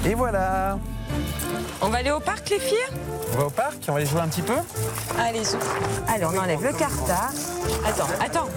Et voilà. On va aller au parc, les filles? On va au parc, on va aller jouer un petit peu. Allez, Zou. Allez, on enlève le cartard. Attends.